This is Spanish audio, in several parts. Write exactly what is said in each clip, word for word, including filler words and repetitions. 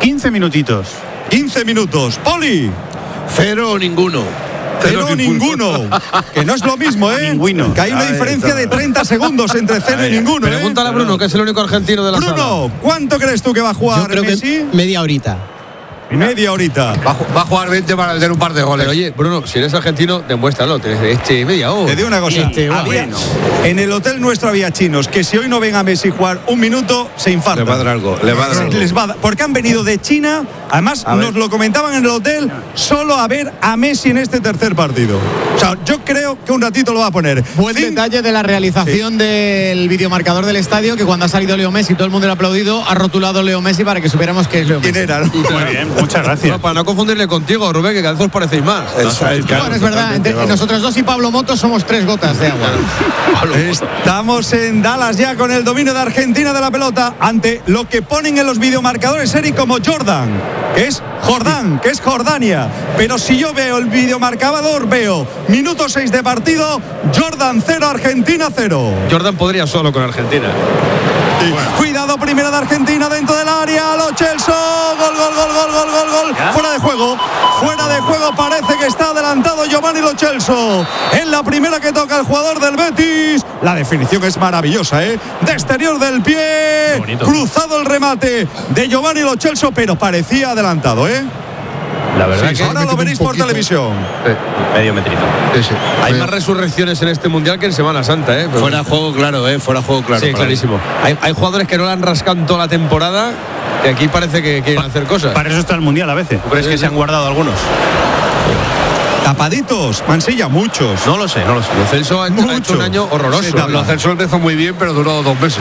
quince minutitos. quince minutos. Poli. Cero o ninguno. Cero, cero ninguno. Que no es lo mismo, ¿eh? Ninguno. Que hay una diferencia de treinta segundos entre cero y ninguno. Pregúntale ¿eh? a Bruno, que es el único argentino de la Bruno, sala. Bruno, ¿cuánto crees tú que va a jugar Yo creo Messi? Que media horita. Media horita. Va, va a jugar veinte para meter un par de goles. Pero oye, Bruno, si eres argentino, demuéstralo. Este media hora. Te digo una cosa. Este, había, bueno. En el hotel nuestro había chinos que si hoy no ven a Messi jugar un minuto, se infartan. Le va a dar algo. Le va a dar algo. Les va a dar, porque han venido de China. Además, A nos ver. lo comentaban en el hotel, solo a ver a Messi en este tercer partido. O sea, yo creo que un ratito lo va a poner. Buen Cin- detalle de la realización sí. del videomarcador del estadio, que cuando ha salido Leo Messi, todo el mundo le ha aplaudido, ha rotulado Leo Messi para que supiéramos que es Leo Messi. ¿Quién era? ¿no? Muy bien, muchas gracias. No, para no confundirle contigo, Rubén, que cada vez os parecéis más. Esa es, claro, Bueno, es verdad, entre vamos. nosotros dos y Pablo Motos somos tres gotas de agua. Estamos en Dallas ya con el dominio de Argentina de la pelota ante lo que ponen en los videomarcadores, Eric, como Jordan, que es Jordán, que es Jordania. Pero si yo veo el videomarcador, veo minuto seis de partido, Jordan cero, Argentina cero. Jordan podría solo con Argentina. Sí. Bueno. Cuidado, primera de Argentina dentro del área, Lo Celso, gol, gol, gol, gol, gol, gol, gol, ¿Ya? fuera de juego, fuera de juego, parece que está adelantado Giovanni Lo Celso, en la primera que toca el jugador del Betis, la definición es maravillosa, ¿eh? De exterior del pie, cruzado el remate de Giovanni Lo Celso, pero parecía adelantado, ¿eh? La verdad Sí, que ahora lo veréis por televisión. Sí. Medio metrito. Sí, sí. Hay Pero más resurrecciones en este mundial que en Semana Santa, ¿eh? Pero fuera de juego, claro, ¿eh? Fuera de juego, claro. sí, para clarísimo. Hay, hay jugadores que no la han rascado en toda la temporada y aquí parece que quieren hacer cosas. Para eso está el mundial a veces. ¿Tú crees que se han guardado algunos? Tapaditos, Mansilla, muchos. No lo sé, no lo sé. Lo Celso ha hecho, ha hecho un año horroroso. Sí, Lo Celso empezó muy bien, pero duró dos meses.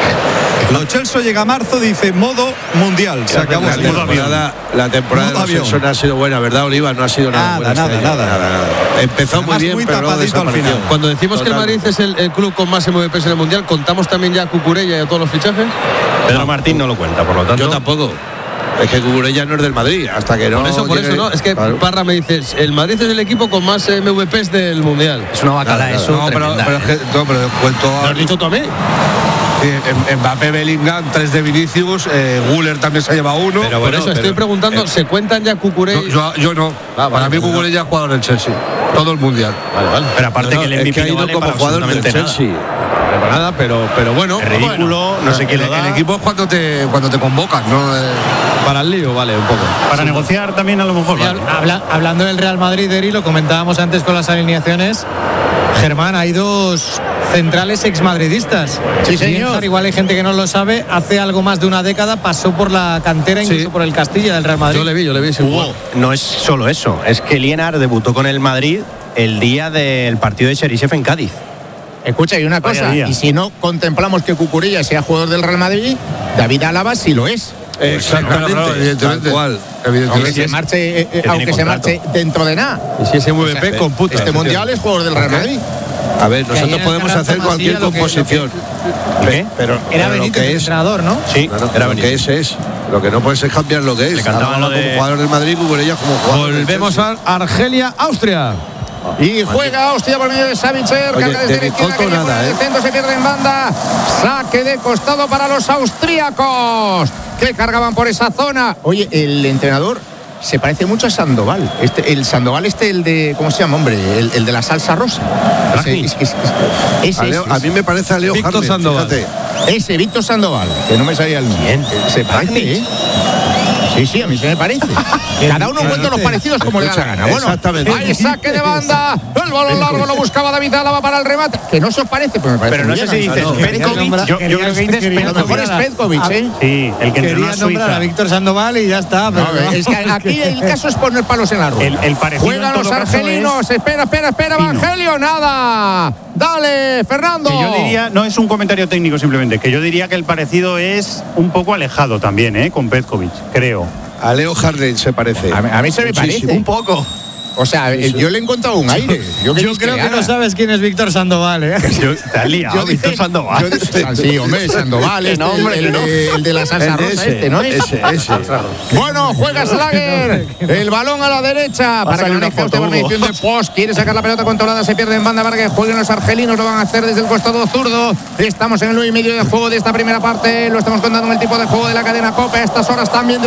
Lo Celso llega a marzo, dice modo mundial. Se acabó. La temporada, la temporada Modo de los Celso no ha sido buena, ¿verdad, Oliva? No ha sido nada, Nada, buena este nada, año. nada. nada. Empezó Además, muy bien, muy pero luego tapadito al desapareció. final. Cuando decimos Total. que el Madrid es el, el club con más M V Ps en el mundial, ¿contamos también ya a Cucurella y a todos los fichajes? Pedro Martín no lo cuenta, por lo tanto. Yo tampoco. Es que Cucurella no es del Madrid, hasta que no. Por eso, por llegue- eso, ¿no? Es que Claro. Parra me dice, el Madrid es el equipo con más M V Ps del mundial. Es una bacala, Nada, eso. nada. No, pero, pero es que, no, pero cuento. ¿Lo has dicho tú a mí? Sí, en- Mbappé, Bellingham, tres de Vinicius, eh, Guller también se ha llevado uno. Pero por eso estoy preguntando, ¿se cuentan ya Cucurella? No, yo, yo no. Ah, vale, Para mí pues Cucurella ha jugado en el Chelsea. Todo el mundial. Vale, vale. Pero aparte No, que el es M V P que ha no ido vale como para jugador del absolutamente nada. Chelsea. Para nada, pero, pero bueno. Es ridículo, no sé quién el, lo da. el equipo es cuando te, cuando te convocan, ¿no? Eh, Para el lío, vale, un poco. Para negociar también a lo mejor. Y vale. hab- habla- hablando del Real Madrid, Eri, lo comentábamos antes con las alineaciones. Germán, hay dos centrales exmadridistas. Sí, señor. Nienzar, igual hay gente que no lo sabe, hace algo más de una década pasó por la cantera, incluso Sí. por el Castilla del Real Madrid. Yo le vi, yo le vi. sin Hugo, jugar. no es solo eso, es que Liénar debutó con el Madrid el día del partido de Cheryshev en Cádiz. Escucha, y una Vaya cosa, día. y si no contemplamos que Cucurella sea jugador del Real Madrid, David Álava sí lo es. Exactamente. Claro, evidentemente. Tal cual. Aunque Evidentemente. se marche, eh, eh, tiene aunque se contrato. marche dentro de nada. Y si es M V P, O sea, computa. Este mundial es jugador del Real Madrid. A ver, Que ayer nosotros en podemos Carranza hacer Masía cualquier lo que- composición. ¿Qué? Pero, Era pero lo Benítez que el es. entrenador, ¿no? Sí, Claro, era lo que Benítez. es es. Lo que no puedes es cambiar lo que es. Le cantaban Álava lo de- como jugador del Madrid, Cucurella como jugador. del Volvemos Chelsea. a Argelia, Austria. Y juega Austria por medio de Savitzer, Oye, carga desde de la izquierda, Nicolco que viene por nada, el ¿eh? centro, se pierde en banda, saque de costado para los austríacos, que cargaban por esa zona. Oye, el entrenador se parece mucho a Sandoval, este, el Sandoval este, el de, ¿cómo se llama, hombre? El, el de la salsa rosa. Ese, es- es- ese, A, Leo- ese, a mí me parece a Leo Víctor Harden, Sandoval. fíjate. ese, Víctor Sandoval, que no me salía el nombre. Se parece, ¿eh? Sí, sí, a mí se me parece. Cada uno encuentra los parecidos como le da la gana. Bueno, Exactamente. ahí saque de banda. El balón largo lo buscaba David Álava para el remate. Que no se os parece, pero me parece. Pero no muy sé si bien. dices No, no. Petkovic. Yo, yo creo que dices quería- A lo mejor es Petkovic. Petkovic, ¿eh? Sí, el que entrenó Quería a nombrar a Suiza. Víctor Sandoval y ya está. Pero No, es que aquí el caso es poner palos en la rueda. El- el parecido Juegan en todo los caso argelinos. Espera, espera, espera, fino. Evangelio. Nada. Dale, Fernando. Que yo diría, no es un comentario técnico simplemente, que yo diría que el parecido es un poco alejado también, ¿eh? Con Petkovic, creo. A Leo Harden se parece. A mí, a mí se me Muchísimo. parece. Un poco. O sea, eh, yo le he encontrado un aire. yo Yo, queréis creo que haga? no sabes quién es Víctor Sandoval, ¿eh? Yo, te has liado, Yo Víctor dije- Sandoval. yo dije- Ah, sí, hombre, Sandoval, Que este, no, hombre, el, que no. de, el de la salsa El de rosa, ese, este, ¿no es? ese, ese. Bueno, juega Slager. El balón a la derecha. Para que salir no una deje foto, usted por Hugo. medición de post. Quiere sacar la pelota controlada. Se pierde en banda para que jueguen los argelinos. Lo van a hacer desde el costado zurdo. Estamos en el nueve y medio de juego de esta primera parte. Lo estamos contando en el tipo de juego de la cadena COPE. A estas horas también de